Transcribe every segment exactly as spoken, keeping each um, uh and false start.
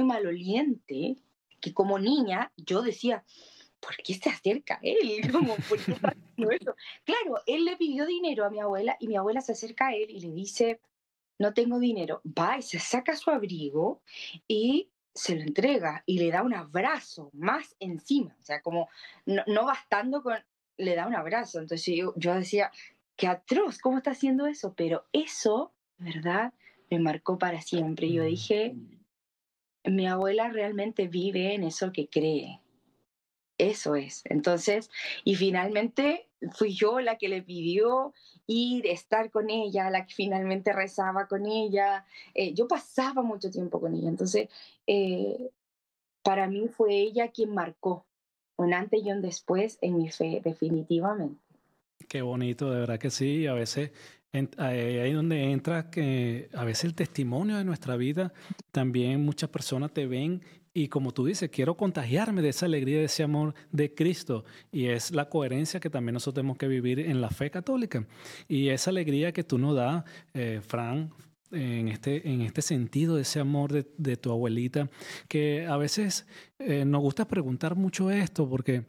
maloliente que como niña yo decía, ¿por qué se acerca a él? Como, ¿por qué está haciendo eso? Claro, él le pidió dinero a mi abuela y mi abuela se acerca a él y le dice, no tengo dinero. Va y se saca su abrigo y se lo entrega y le da un abrazo más encima. O sea, como no, no bastando con, le da un abrazo. Entonces yo, yo decía, qué atroz, ¿cómo está haciendo eso? Pero eso, ¿verdad? Me marcó para siempre. Yo Mm. dije, mi abuela realmente vive en eso que cree. Eso es. Entonces, y finalmente fui yo la que le pidió ir, estar con ella, la que finalmente rezaba con ella. Eh, yo pasaba mucho tiempo con ella. Entonces, eh, para mí fue ella quien marcó un antes y un después en mi fe, definitivamente. Qué bonito, de verdad que sí. A veces en- ahí ahí donde entra que a veces el testimonio de nuestra vida, también muchas personas te ven y como tú dices, quiero contagiarme de esa alegría, de ese amor de Cristo. Y es la coherencia que también nosotros tenemos que vivir en la fe católica. Y esa alegría que tú nos das, eh, Fran, en este, en este sentido de ese amor de, de tu abuelita, que a veces eh, nos gusta preguntar mucho esto porque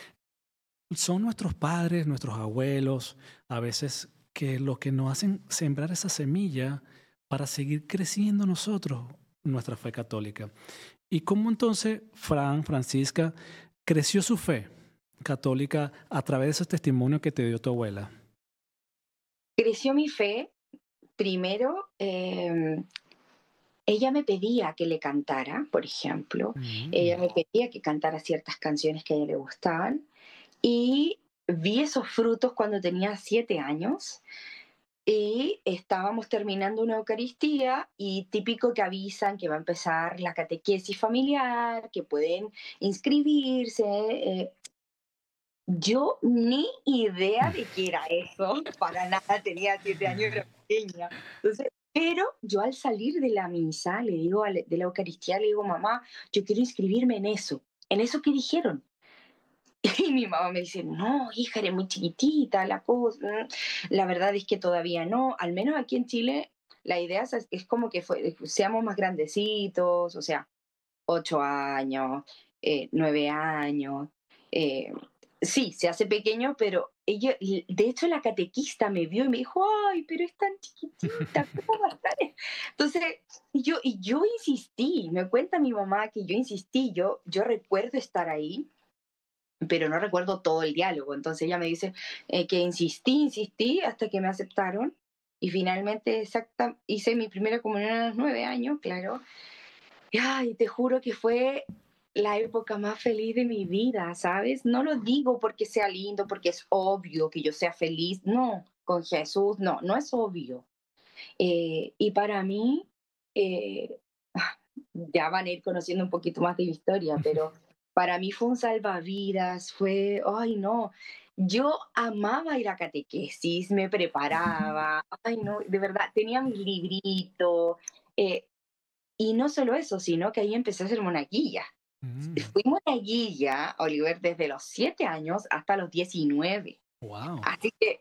son nuestros padres, nuestros abuelos, a veces que lo que nos hacen sembrar esa semilla para seguir creciendo nosotros, nuestra fe católica. ¿Y cómo entonces Fran, Francisca, creció su fe católica a través de esos testimonios que te dio tu abuela? Creció mi fe, primero, eh, ella me pedía que le cantara, por ejemplo, ella Mm. me pedía que cantara ciertas canciones que a ella le gustaban. Y vi esos frutos cuando tenía siete años y estábamos terminando una Eucaristía y típico que avisan que va a empezar la catequesis familiar, que pueden inscribirse. eh, yo ni idea de qué era eso, para nada, tenía siete años, era pequeña. Entonces, pero yo al salir de la misa, le digo, al- de la Eucaristía, le digo, mamá, yo quiero inscribirme en eso, en eso que dijeron. Y mi mamá me dice, no, hija, eres muy chiquitita, la cosa. mm, La verdad es que todavía no. Al menos aquí en Chile, la idea es, es como que fue- seamos más grandecitos, o sea, ocho años, eh, nueve años. eh, sí, se hace pequeño, pero ella, y de hecho la catequista me vio y me dijo, ay, pero es tan chiquitita, ¿cómo va a estar? Entonces, y yo, y yo insistí, me cuenta mi mamá que yo insistí, yo, yo recuerdo estar ahí pero no recuerdo todo el diálogo. Entonces ella me dice eh, que insistí, insistí hasta que me aceptaron y finalmente exacta, hice mi primera comunión a los nueve años, claro. Y ay, te juro que fue la época más feliz de mi vida, ¿sabes? No lo digo porque sea lindo, porque es obvio que yo sea feliz, no, con Jesús, no, no es obvio. Eh, y para mí, eh, ah, ya van a ir conociendo un poquito más de mi historia, pero para mí fue un salvavidas, fue, ay no, yo amaba ir a catequesis, me preparaba, ay no, de verdad, tenía mi librito, eh, y no solo eso, sino que ahí empecé a ser monaguilla. Mm. Fui monaguilla, Oliver, desde los siete años hasta los diecinueve. Wow. Así que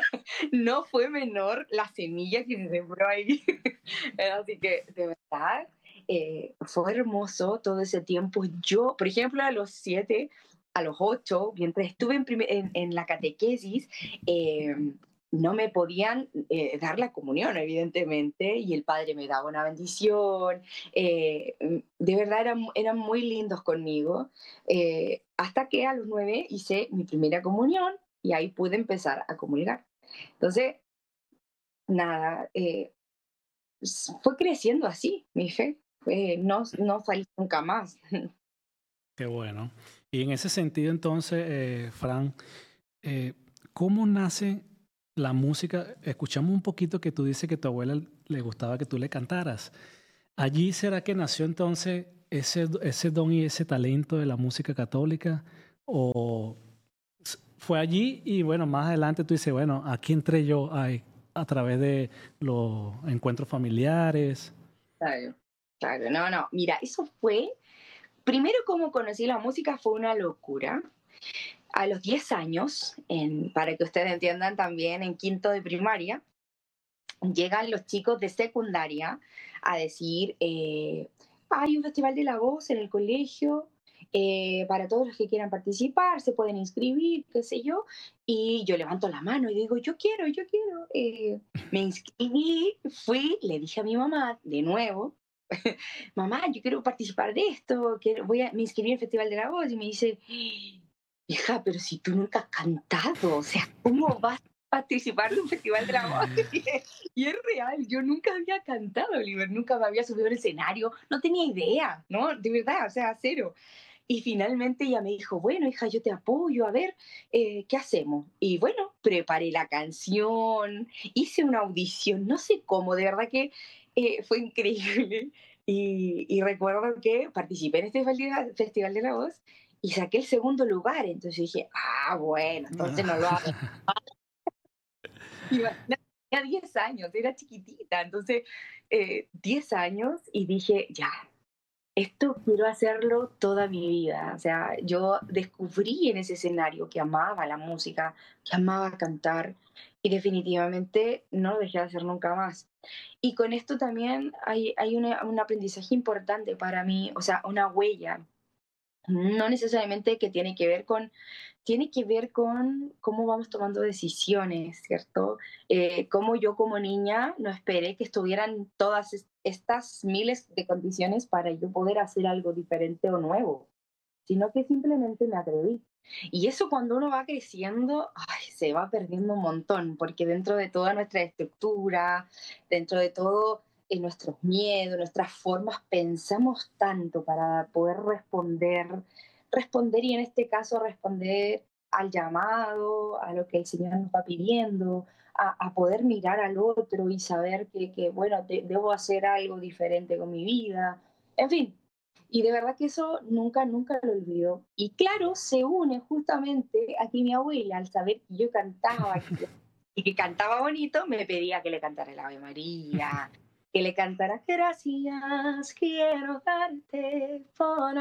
no fue menor la semilla que se sembró ahí. Así que, de verdad, eh, fue hermoso todo ese tiempo. Yo, por ejemplo, a los siete, a los ocho, mientras estuve en, primer- en- en la catequesis, eh, no me podían eh, dar la comunión, evidentemente, y el padre me daba una bendición. eh, de verdad eran, eran muy lindos conmigo, eh, hasta que a los nueve hice mi primera comunión y ahí pude empezar a comulgar. Entonces, nada, eh, s- fue creciendo así mi fe, fue, no, no salí nunca más. Qué bueno. Y en ese sentido, entonces, eh, Fran, eh, ¿cómo nace la música? Escuchamos un poquito que tú dices que a tu abuela le gustaba que tú le cantaras. ¿Allí será que nació entonces ese, ese don y ese talento de la música católica? ¿O s- fue allí y bueno, más adelante tú dices, bueno, aquí entré yo ay, a través de los encuentros familiares? Claro, claro, no, no, mira, eso fue, primero como conocí la música fue una locura. A los diez años, en, para que ustedes entiendan también, en quinto de primaria, llegan los chicos de secundaria a decir, eh, hay un Festival de la Voz en el colegio, eh, para todos los que quieran participar, se pueden inscribir, qué sé yo, y yo levanto la mano y digo, yo quiero, yo quiero. Eh, me inscribí, fui, le dije a mi mamá de nuevo, mamá, yo quiero participar de esto, quiero, voy a, me inscribí en el Festival de la Voz y me dice, hija, pero si tú nunca has cantado, o sea, ¿cómo vas a participar de un Festival de la Voz? Y es real, yo nunca había cantado, Oliver, nunca me había subido al escenario, no tenía idea, ¿no? De verdad, o sea, cero. Y finalmente ella me dijo, bueno, hija, yo te apoyo, a ver, eh, ¿qué hacemos? Y bueno, preparé la canción, hice una audición, no sé cómo, de verdad que eh, fue increíble. Y, y recuerdo que participé en este festival, Festival de la Voz y saqué el segundo lugar. Entonces dije, ah, bueno, entonces no lo hago. Imagínate, tenía diez años, era chiquitita. Entonces, eh, diez años y dije, ya, esto quiero hacerlo toda mi vida. O sea, yo descubrí en ese escenario que amaba la música, que amaba cantar y definitivamente no lo dejé de hacer nunca más. Y con esto también hay, hay una- un aprendizaje importante para mí, o sea, una huella no necesariamente que tiene que ver con, tiene que ver con cómo vamos tomando decisiones, ¿cierto? Eh, cómo yo como niña no esperé que estuvieran todas es- estas miles de condiciones para yo poder hacer algo diferente o nuevo, sino que simplemente me atreví. Y eso cuando uno va creciendo, ay, se va perdiendo un montón, porque dentro de toda nuestra estructura, dentro de todo eh, nuestros miedos, nuestras formas, pensamos tanto para poder responder, responder y en este caso responder al llamado, a lo que el Señor nos va pidiendo, a, a poder mirar al otro y saber que, que bueno, te- debo hacer algo diferente con mi vida. En fin, y de verdad que eso nunca, nunca lo olvido. Y claro, se une justamente a que mi abuela, al saber que yo cantaba que- y que cantaba bonito, me pedía que le cantara el Ave María, que le cantara gracias, quiero darte por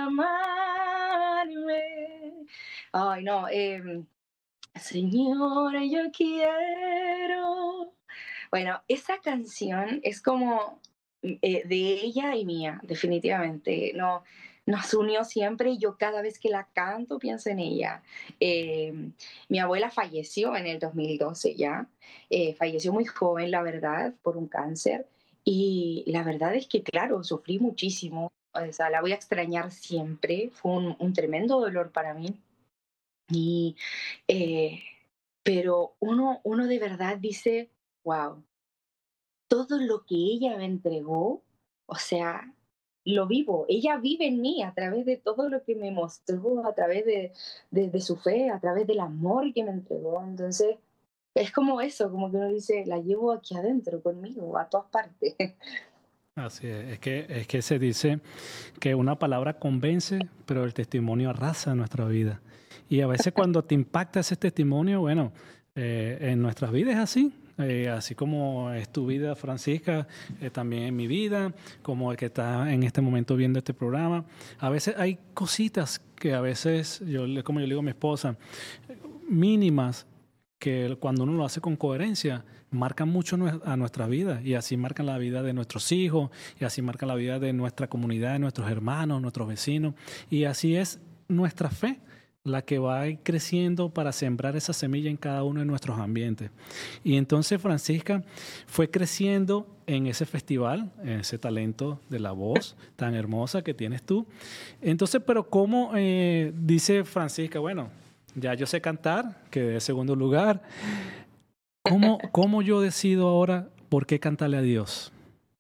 amarme. Ay, no, eh, Señora, yo quiero. Bueno, esa canción es como eh, de ella y mía, definitivamente. No, nos unió siempre y yo cada vez que la canto pienso en ella. Eh, Mi abuela falleció en el dos mil doce ya. Eh, falleció muy joven, la verdad, por un cáncer. Y la verdad es que, claro, sufrí muchísimo. O sea, la voy a extrañar siempre. Fue un, un tremendo dolor para mí. Y, eh, pero uno, uno de verdad dice, wow, todo lo que ella me entregó, o sea, lo vivo. Ella vive en mí a través de todo lo que me mostró, a través de, de, de su fe, a través del amor que me entregó. Entonces, es como eso, como que uno dice, la llevo aquí adentro conmigo, a todas partes. Así es, es que, es que se dice que una palabra convence, pero el testimonio arrasa nuestra vida. Y a veces cuando te impacta ese testimonio, bueno, eh, en nuestras vidas es así, eh, así como es tu vida, Francisca, eh, también en mi vida, como el que está en este momento viendo este programa. A veces hay cositas que a veces, yo, le- como yo le digo a mi esposa, mínimas, que cuando uno lo hace con coherencia, marcan mucho nue- a nuestra vida y así marcan la vida de nuestros hijos y así marcan la vida de nuestra comunidad, de nuestros hermanos, nuestros vecinos y así es nuestra fe la que va a ir creciendo para sembrar esa semilla en cada uno de nuestros ambientes. Y entonces Francisca fue creciendo en ese festival, en ese talento de la voz tan hermosa que tienes tú. Entonces, pero ¿cómo eh, dice Francisca? Bueno, ya yo sé cantar, quedé en segundo lugar. ¿Cómo, cómo yo decido ahora por qué cantarle a Dios?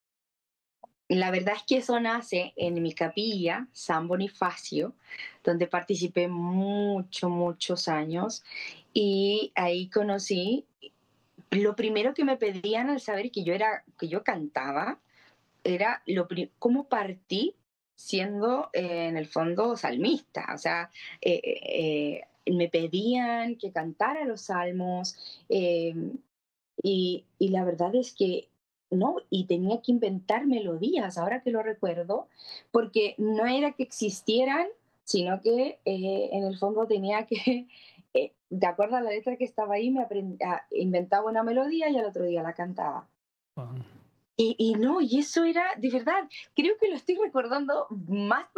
La verdad es que eso nace en mi capilla, San Bonifacio, donde participé mucho, muchos años. Y ahí conocí, lo primero que me pedían al saber que yo era, que yo cantaba, era lo pri- cómo partí siendo eh, en el fondo salmista. O sea, eh, eh, eh, me pedían que cantara los salmos, eh, y, y la verdad es que no, y tenía que inventar melodías, ahora que lo recuerdo, porque no era que existieran, sino que eh, en el fondo tenía que, eh, de acuerdo a la letra que estaba ahí, me aprend- ah, inventaba una melodía y al otro día la cantaba. Wow. Y, y no, y eso era, de verdad, creo que lo estoy recordando más